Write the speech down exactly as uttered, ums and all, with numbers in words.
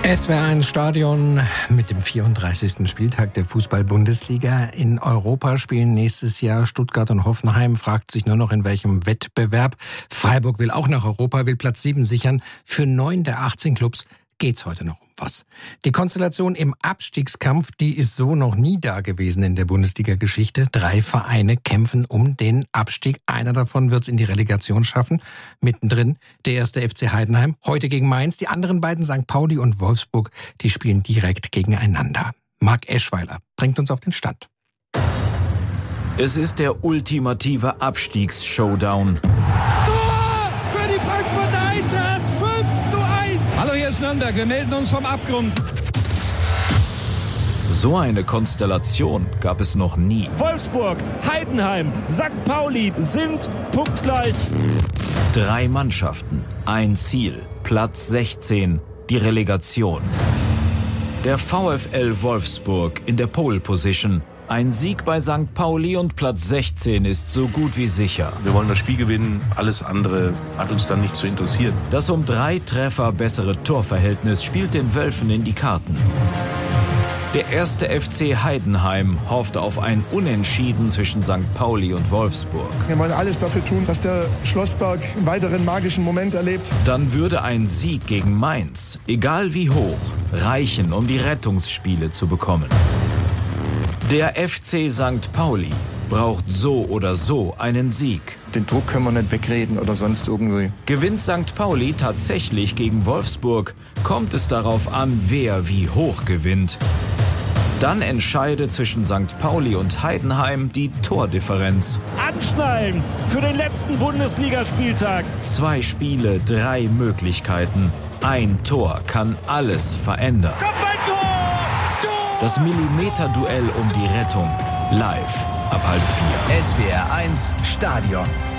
S W R eins Stadion mit dem vierunddreißigsten Spieltag der Fußball-Bundesliga. In Europa spielen nächstes Jahr Stuttgart und Hoffenheim. Fragt sich nur noch, in welchem Wettbewerb. Freiburg will auch nach Europa, will Platz sieben sichern. Für neun der achtzehn Clubs geht's heute noch um was. Die Konstellation im Abstiegskampf, die ist so noch nie da gewesen in der Bundesliga-Geschichte. Drei Vereine kämpfen um den Abstieg. Einer davon wird's in die Relegation schaffen. Mittendrin der erste F C Heidenheim, heute gegen Mainz. Die anderen beiden, Sankt Pauli und Wolfsburg, die spielen direkt gegeneinander. Marc Eschweiler bringt uns auf den Stand. Es ist der ultimative Abstiegs-Showdown. Tor für die Frankfurter Eintracht, fünf zu eins. Hallo, hier ist Nürnberg, wir melden uns vom Abgrund. So eine Konstellation gab es noch nie. Wolfsburg, Heidenheim, Sankt Pauli sind punktgleich. Drei Mannschaften, ein Ziel, Platz sechzehn, die Relegation. Der VfL Wolfsburg in der Pole Position. Ein Sieg bei Sankt Pauli und Platz sechzehn ist so gut wie sicher. Wir wollen das Spiel gewinnen, alles andere hat uns dann nicht zu interessieren. Das um drei Treffer bessere Torverhältnis spielt den Wölfen in die Karten. Der erste F C Heidenheim hofft auf ein Unentschieden zwischen Sankt Pauli und Wolfsburg. Wir wollen alles dafür tun, dass der Schlossberg einen weiteren magischen Moment erlebt. Dann würde ein Sieg gegen Mainz, egal wie hoch, reichen, um die Rettungsspiele zu bekommen. Der F C Sankt Pauli braucht so oder so einen Sieg. Den Druck können wir nicht wegreden oder sonst irgendwie. Gewinnt Sankt Pauli tatsächlich gegen Wolfsburg, kommt es darauf an, wer wie hoch gewinnt. Dann entscheidet zwischen Sankt Pauli und Heidenheim die Tordifferenz. Anschnallen für den letzten Bundesligaspieltag. Zwei Spiele, drei Möglichkeiten. Ein Tor kann alles verändern. Das Millimeter-Duell um die Rettung. Live ab halb vier. S W R eins Stadion.